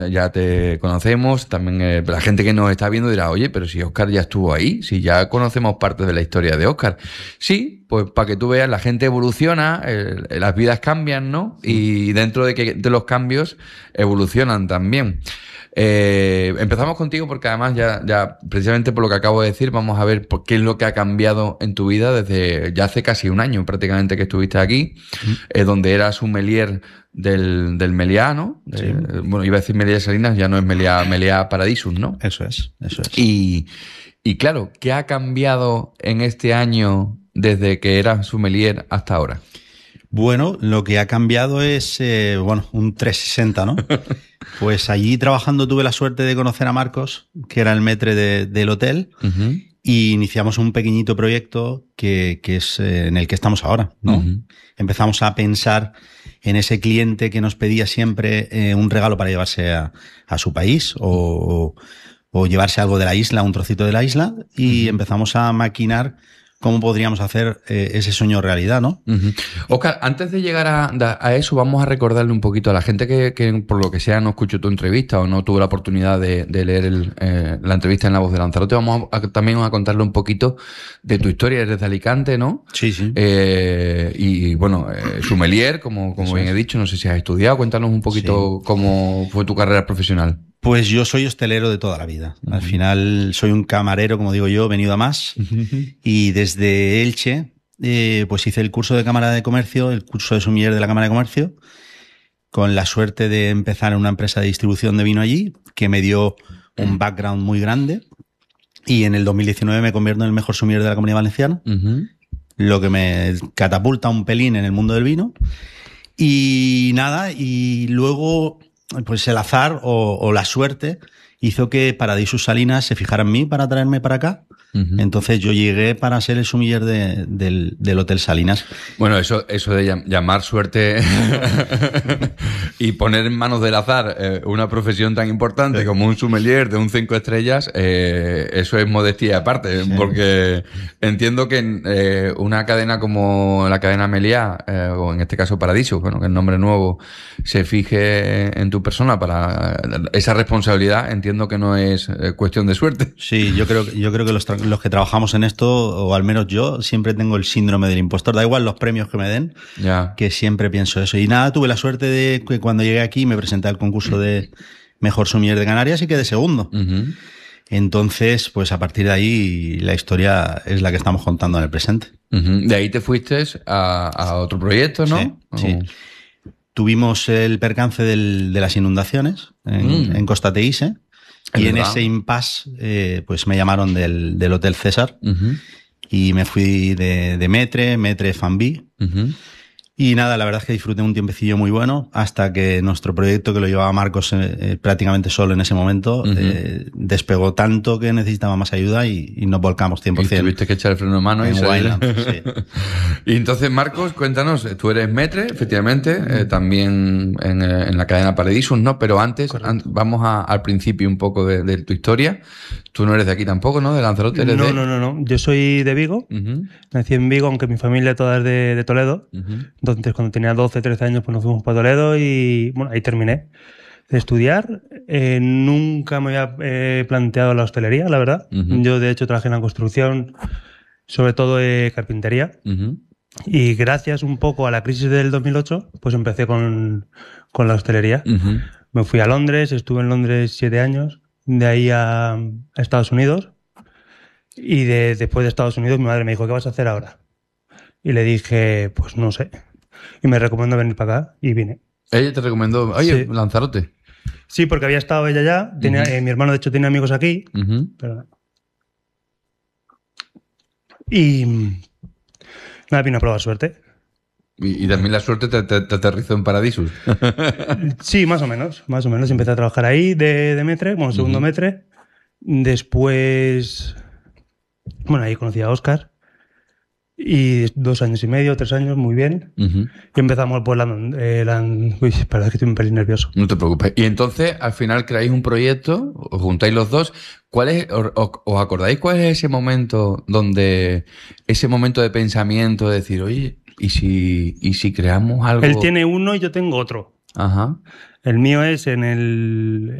ya te conocemos, también la gente que nos está viendo dirá, oye, pero si Óscar ya estuvo ahí, si ya conocemos parte de la historia de Óscar. Sí, pues para que tú veas, la gente evoluciona, las vidas cambian, ¿no? Y dentro de los cambios evolucionan también. Empezamos contigo porque además ya precisamente por lo que acabo de decir, vamos a ver por qué es lo que ha cambiado en tu vida desde ya hace casi un año prácticamente que estuviste aquí, donde eras sommelier del Meliá, ¿no? Sí. Bueno, iba a decir Meliá Salinas, ya no es Meliá Paradisus, ¿no? Eso es. Y claro, ¿qué ha cambiado en este año desde que eras sommelier hasta ahora? Bueno, lo que ha cambiado es, un 360, ¿no? Pues allí trabajando tuve la suerte de conocer a Marcos, que era el maître del hotel, y iniciamos un pequeñito proyecto que es en el que estamos ahora, ¿no? Empezamos a pensar en ese cliente que nos pedía siempre un regalo para llevarse a su país o llevarse algo de la isla, un trocito de la isla, y empezamos a maquinar cómo podríamos hacer ese sueño realidad, ¿no? Óscar, antes de llegar a eso, vamos a recordarle un poquito a la gente que por lo que sea no escuchó tu entrevista o no tuvo la oportunidad de leer la entrevista en La Voz de Lanzarote. Vamos también a contarle un poquito de tu historia. Eres de Alicante, ¿no? Sí. Y bueno, sommelier, como bien he dicho, no sé si has estudiado. Cuéntanos un poquito cómo fue tu carrera profesional. Pues yo soy hostelero de toda la vida. Al final soy un camarero, como digo yo, venido a más. Y desde Elche, pues hice el curso de Cámara de Comercio, el curso de sommelier de la Cámara de Comercio, con la suerte de empezar en una empresa de distribución de vino allí, que me dio un background muy grande. Y en el 2019 me convierto en el mejor sommelier de la Comunidad Valenciana, lo que me catapulta un pelín en el mundo del vino. Y nada, y luego pues el azar o la suerte hizo que Paradisus Salinas se fijara en mí para traerme para acá. Entonces yo llegué para ser el sommelier del Hotel Salinas. Bueno, eso de llamar suerte y poner en manos del azar una profesión tan importante como un sommelier de un 5 estrellas, eso es modestia aparte, porque entiendo que una cadena como la cadena Meliá, o en este caso Paradisus, bueno, que el nombre nuevo, se fije en tu persona para esa responsabilidad, entiendo que no es cuestión de suerte. Sí, yo creo que los que trabajamos en esto, o al menos yo, siempre tengo el síndrome del impostor. Da igual los premios que me den, que siempre pienso eso. Y nada, tuve la suerte de que cuando llegué aquí me presenté al concurso de Mejor Sommelier de Canarias y quedé segundo. Entonces, pues a partir de ahí la historia es la que estamos contando en el presente. De ahí te fuiste a otro proyecto, ¿no? Sí. Tuvimos el percance de las inundaciones en Costa Teide. Y en ese impasse, pues me llamaron del Hotel César y me fui de Maître Famby. Y nada, la verdad es que disfruté un tiempecillo muy bueno hasta que nuestro proyecto, que lo llevaba Marcos prácticamente solo en ese momento, despegó tanto que necesitaba más ayuda y nos volcamos 100%. Y tuviste que echar el freno de mano y salir. Sí. Y entonces, Marcos, cuéntanos, tú eres maître, efectivamente, también en la cadena Paradisus, ¿no? Pero antes, vamos al principio un poco de tu historia. Tú no eres de aquí tampoco, ¿no? De Lanzarote. No. Yo soy de Vigo. Nací en Vigo, aunque mi familia toda es de Toledo. Entonces, cuando tenía 12, 13 años, pues nos fuimos para Toledo y, bueno, ahí terminé de estudiar. Nunca me había planteado la hostelería, la verdad. Yo, de hecho, trabajé en la construcción, sobre todo carpintería. Y gracias un poco a la crisis del 2008, pues empecé con la hostelería. Me fui a Londres, estuve en Londres 7 años. De ahí a Estados Unidos, y después de Estados Unidos mi madre me dijo, ¿qué vas a hacer ahora? Y le dije, pues no sé, y me recomendó venir para acá y vine. Ella te recomendó, oye, sí. Lanzarote. Sí, porque había estado ella ya, mi hermano de hecho tiene amigos aquí, y nada, vino a probar suerte. Y también la suerte te aterrizó en Paradisus. Sí, más o menos. Empecé a trabajar ahí de maître, bueno, segundo maître. Después, bueno, ahí conocí a Óscar. Y 2 años y medio, 3 años, muy bien. Y empezamos por uy, perdón, es que estoy un pelín nervioso. No te preocupes. Y entonces, al final, creáis un proyecto, os juntáis los dos. ¿Os acordáis cuál es ese momento de pensamiento de decir, oye, ¿y si creamos algo? Él tiene uno y yo tengo otro. Ajá. El mío es en el